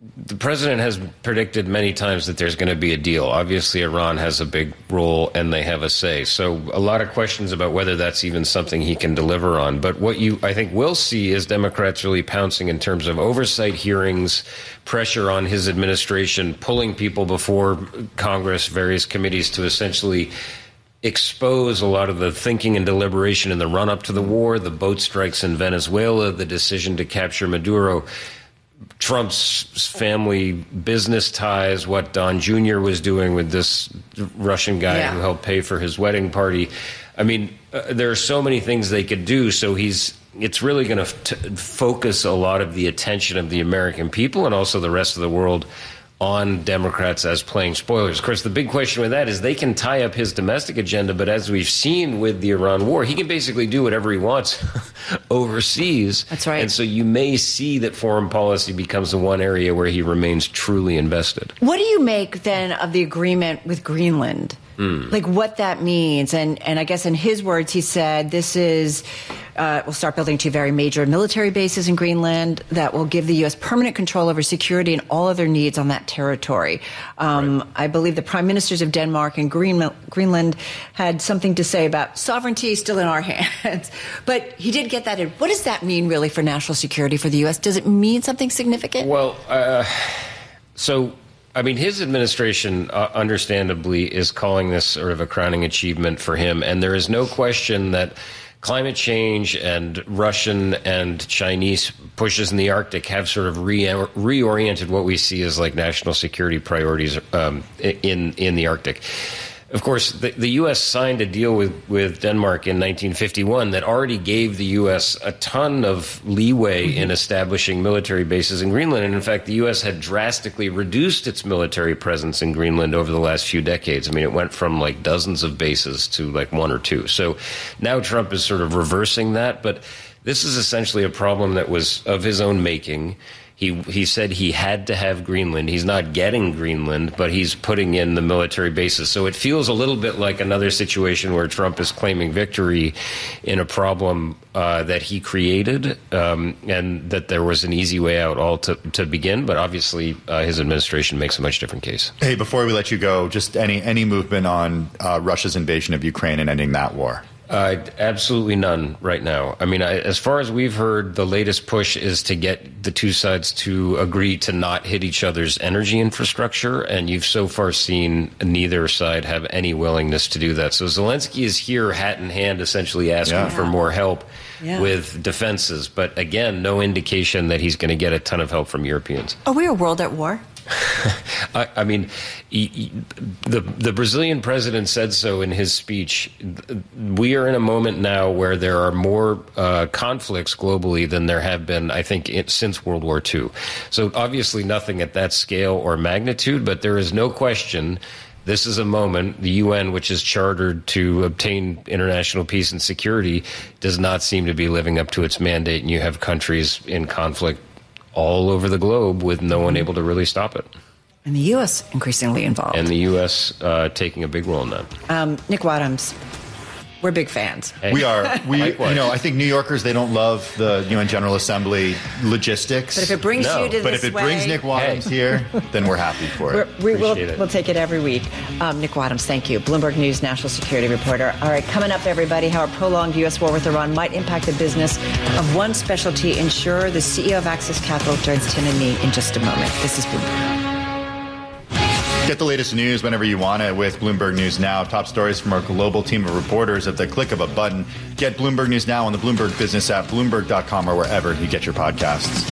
the president has predicted many times that there's going to be a deal. Obviously, Iran has a big role and they have a say. So a lot of questions about whether that's even something he can deliver on. But what you, I think, will see is Democrats really pouncing in terms of oversight hearings, pressure on his administration, pulling people before Congress, various committees to essentially expose a lot of the thinking and deliberation in the run-up to the war, the boat strikes in Venezuela, the decision to capture Maduro, Trump's family business ties, what Don Jr. was doing with this Russian guy who helped pay for his wedding party. I mean, there are so many things they could do. So it's really going to focus a lot of the attention of the American people and also the rest of the world on Democrats as playing spoilers. Of course, the big question with that is they can tie up his domestic agenda, but as we've seen with the Iran war, he can basically do whatever he wants overseas. That's right. And so you may see that foreign policy becomes the one area where he remains truly invested. What do you make then of the agreement with Greenland? Like what that means? And I guess in his words, he said this is, we'll start building 2 very major military bases in Greenland that will give the U.S. permanent control over security and all other needs on that territory. Right. I believe the prime ministers of Denmark and Greenland had something to say about sovereignty still in our hands. But he did get that in. What does that mean really for national security for the U.S.? Does it mean something significant? Well, I mean, his administration, understandably, is calling this sort of a crowning achievement for him. And there is no question that climate change and Russian and Chinese pushes in the Arctic have sort of reoriented what we see as like national security priorities in the Arctic. Of course, the U.S. signed a deal with Denmark in 1951 that already gave the U.S. a ton of leeway in establishing military bases in Greenland. And in fact, the U.S. had drastically reduced its military presence in Greenland over the last few decades. I mean, it went from like dozens of bases to like 1 or 2. So now Trump is sort of reversing that. But this is essentially a problem that was of his own making. He said he had to have Greenland. He's not getting Greenland, but he's putting in the military bases. So it feels a little bit like another situation where Trump is claiming victory in a problem that he created, and that there was an easy way out all to begin. But obviously, his administration makes a much different case. Hey, before we let you go, just any movement on Russia's invasion of Ukraine and ending that war? Absolutely none right now. I mean, as far as we've heard, the latest push is to get the two sides to agree to not hit each other's energy infrastructure. And you've so far seen neither side have any willingness to do that. So Zelensky is here, hat in hand, essentially asking for more help with defenses. But again, no indication that he's going to get a ton of help from Europeans. Are we a world at war? I mean, the Brazilian president said so in his speech. We are in a moment now where there are more conflicts globally than there have been, I think, since World War II. So obviously nothing at that scale or magnitude, but there is no question this is a moment the UN, which is chartered to obtain international peace and security, does not seem to be living up to its mandate, and you have countries in conflict all over the globe with no one able to really stop it. And the U.S. increasingly involved. And the U.S. Taking a big role in that. Nick Wadhams, we're big fans. Hey. We are. I think New Yorkers, they don't love the UN General Assembly logistics. But if it brings you to But if it brings Nick Wadhams here, then we're happy for it. We'll take it every week. Nick Wadhams, thank you. Bloomberg News national security reporter. All right, coming up, everybody, how a prolonged U.S. war with Iran might impact the business of one specialty insurer. The CEO of Axis Capital joins Tim and me in just a moment. This is Bloomberg. Get the latest news whenever you want it with Bloomberg News Now. Top stories from our global team of reporters at the click of a button. Get Bloomberg News Now on the Bloomberg Business app, Bloomberg.com, or wherever you get your podcasts.